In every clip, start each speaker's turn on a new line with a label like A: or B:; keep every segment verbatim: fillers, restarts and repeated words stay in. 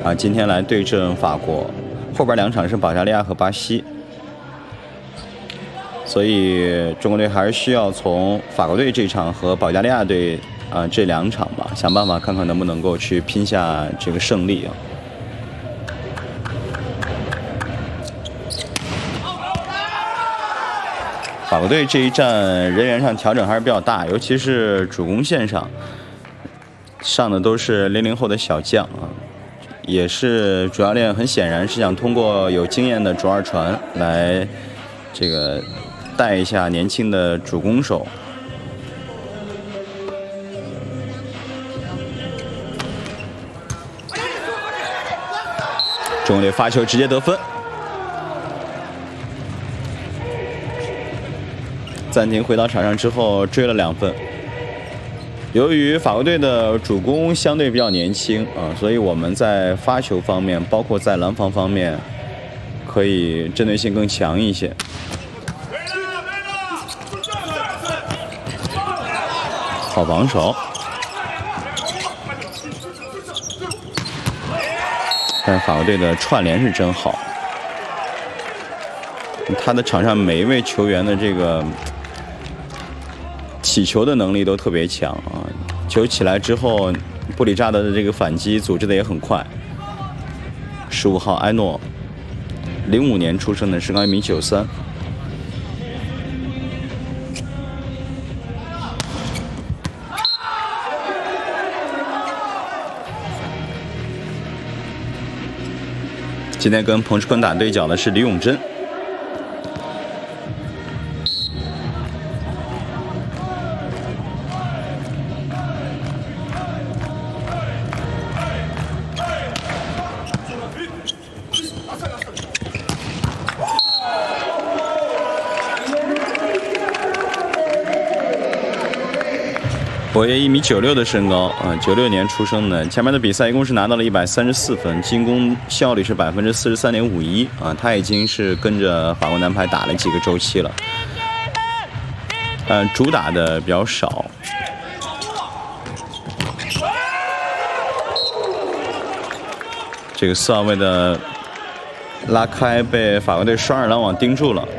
A: 啊，今天来对阵法国，后边两场是保加利亚和巴西，所以中国队还是需要从法国队这场和保加利亚队啊这两场吧，想办法看看能不能够去拼下这个胜利啊。 法国队这一战人员上调整还是比较大，尤其是主攻线上上的都是零零后的小将啊，也是主教练很显然是想通过有经验的主二传来这个带一下年轻的主攻手。中国队发球直接得分。 暂停回到场上之后追了两分。由于法国队的主攻相对比较年轻啊，所以我们在发球方面，包括在拦防方面，可以针对性更强一些。好防守，但是法国队的串联是真好，他的场上每一位球员的这个。 起球的能力都特别强啊！球起来之后，布里扎德的这个反击组织的也很快。十五号埃诺，零五年出生的，身高一米九三。今天跟彭世坤打对角的是李永珍。 博耶一米九六的身高啊，九六年出生的。前面的比赛一共是拿到了一百三十四分，进攻效率是百分之四十三点五一啊。他已经是跟着法国男排打了几个周期了，呃，主打的比较少。这个四号位的拉开被法国队双人拦网盯住了，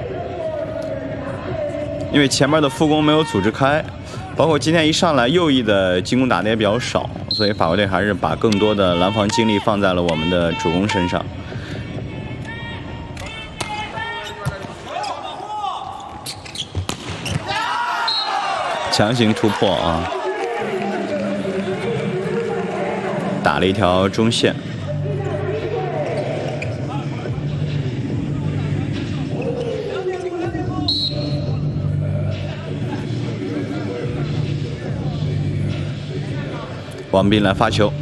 A: 因为前面的副攻没有组织开。 包括今天一上来右翼的进攻打的也比较少，所以法国队还是把更多的拦防精力放在了我们的主攻身上。强行突破啊，打了一条中线。 王斌来发球，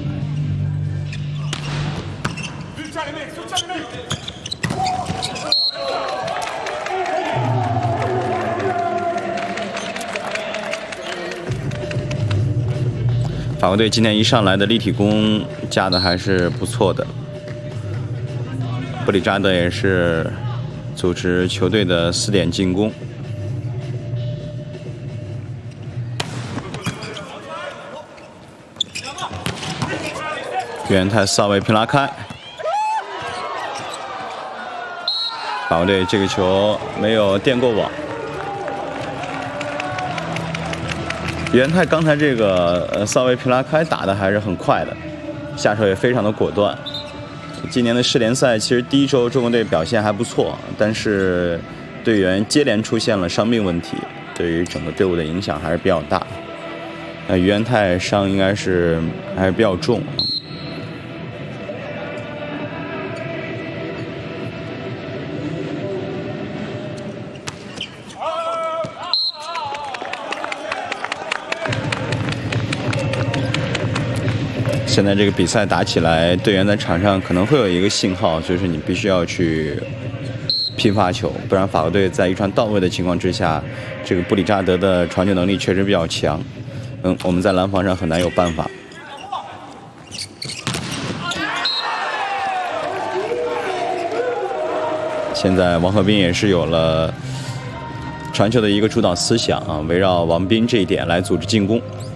A: 法国队今天一上来的立体攻加的还是不错的，布里扎德也是组织球队的四点进攻。 袁泰四号位平拉开，法国队这个球没有垫过网。袁泰刚才这个呃四号位平拉开打的还是很快的，下手也非常的果断。今年的世联赛其实第一周中国队表现还不错，但是队员接连出现了伤病问题，对于整个队伍的影响还是比较大。那于元泰伤应该是还是比较重。 现在这个比赛打起来，队员在场上可能会有一个信号，就是你必须要去拼发球，不然法国队在一传到位的情况之下，这个布里扎德的传球能力确实比较强。嗯，我们在拦防上很难有办法。现在王鹤斌也是有了传球的一个主导思想啊，围绕王斌这一点来组织进攻。